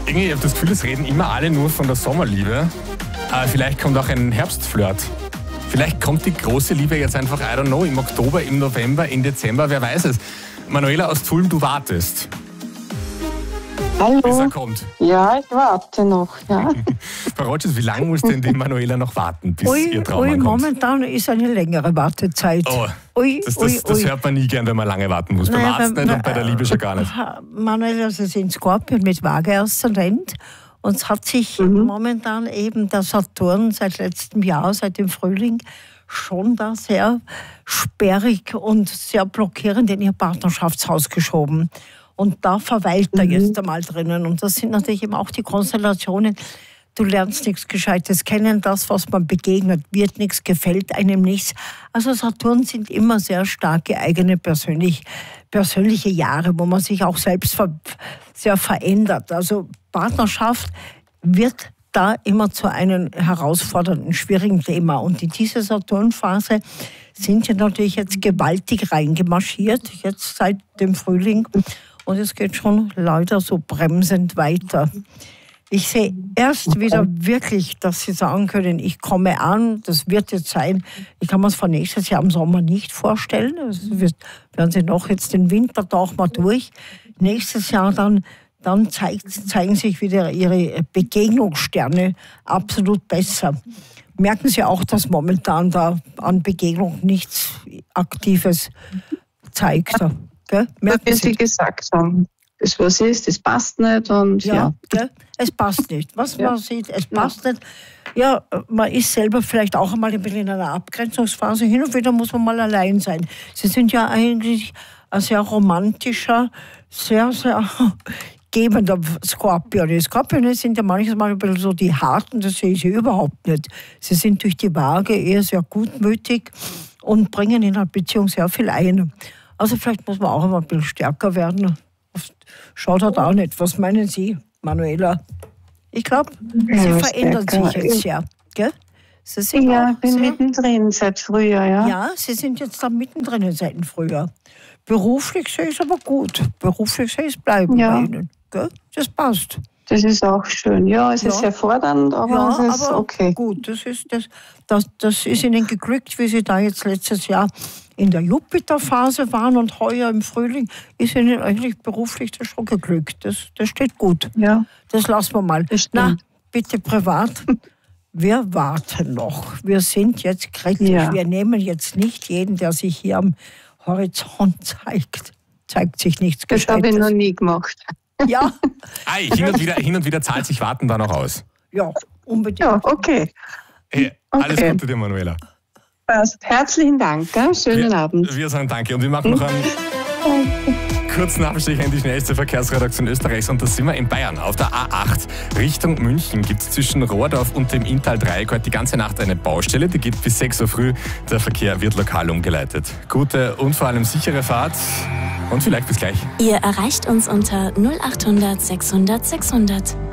Irgendwie, ich habe das Gefühl, es reden immer alle nur von der Sommerliebe. Aber vielleicht kommt auch ein Herbstflirt. Vielleicht kommt die große Liebe jetzt einfach, I don't know, im Oktober, im November, im Dezember, wer weiß es. Manuela aus Tulln, du wartest. Hallo. Bis er kommt. Ja, ich warte noch. Ja. Frau Rogers, wie lange muss denn die Manuela noch warten, bis ihr Traum kommt? Momentan ist eine längere Wartezeit. Oh, das hört man nie gern, wenn man lange warten muss. Beim Arzt nicht und bei der Liebe schon gar nicht. Manuela, Sie sind Skorpion mit Waage-Aszendent. Und es hat sich momentan eben der Saturn seit letztem Jahr, seit dem Frühling, schon da sehr sperrig und sehr blockierend in ihr Partnerschaftshaus geschoben. Und da verweilt er jetzt einmal drinnen. Und das sind natürlich eben auch die Konstellationen. Du lernst nichts Gescheites kennen, das, was man begegnet, wird nichts, gefällt einem nichts. Also Saturn sind immer sehr starke eigene persönliche Jahre, wo man sich auch selbst sehr verändert. Also Partnerschaft wird da immer zu einem herausfordernden, schwierigen Thema. Und in diese Saturnphase sind wir natürlich jetzt gewaltig reingemarschiert, jetzt seit dem Frühling. Und es geht schon leider so bremsend weiter. Ich sehe erst wieder wirklich, dass Sie sagen können, ich komme an, das wird jetzt sein. Ich kann mir es für nächstes Jahr im Sommer nicht vorstellen. Werden Sie noch jetzt den Winter doch mal durch. Nächstes Jahr dann zeigen sich wieder Ihre Begegnungssterne absolut besser. Merken Sie auch, dass momentan da an Begegnung nichts Aktives zeigt? Gell? Wie Sie gesagt haben, das was ist, das passt nicht. Und ja. Gell? Es passt nicht. Was man sieht, es passt nicht. Ja, man ist selber vielleicht auch einmal ein bisschen in einer Abgrenzungsphase. Hin und wieder muss man mal allein sein. Sie sind ja eigentlich ein sehr romantischer, sehr, sehr gebender Skorpion. Die Skorpione sind ja manchmal ein bisschen so die Harten, das sehe ich überhaupt nicht. Sie sind durch die Waage eher sehr gutmütig und bringen in einer Beziehung sehr viel ein. Also vielleicht muss man auch immer ein bisschen stärker werden. Schaut halt auch nicht. Was meinen Sie, Manuela? Ich glaube, Sie verändern sich jetzt sehr. Gell? Sie sind ich bin mittendrin seit Frühjahr. Ja, Sie sind jetzt da mittendrin seit dem Frühjahr. Beruflich sehe ich es aber gut. Beruflich sehe ich es bleiben bei Ihnen. Gell? Das passt. Das ist auch schön. Ja, es ist sehr fordernd, aber es ist okay. Gut, das ist Ihnen geglückt, wie Sie da jetzt letztes Jahr in der Jupiterphase waren und heuer im Frühling ist Ihnen eigentlich beruflich das schon geglückt. Das steht gut. Ja. Das lassen wir mal. Na, bitte privat. Wir warten noch. Wir sind jetzt kritisch. Ja. Wir nehmen jetzt nicht jeden, der sich hier am Horizont zeigt sich nichts Gescheites. Das habe ich noch nie gemacht. Ja. Hin und wieder zahlt sich Warten dann auch aus. Ja, unbedingt. Ja, okay. Hey, alles Gute dir, Manuela. Herzlichen Dank. Schönen Abend. Wir sagen danke und wir machen noch einen kurzen Abstecher in die schnellste Verkehrsredaktion Österreichs und da sind wir in Bayern. Auf der A8 Richtung München gibt es zwischen Rohrdorf und dem Inntal-Dreieck heute die ganze Nacht eine Baustelle. Die geht bis 6 Uhr früh. Der Verkehr wird lokal umgeleitet. Gute und vor allem sichere Fahrt und vielleicht bis gleich. Ihr erreicht uns unter 0800 600 600.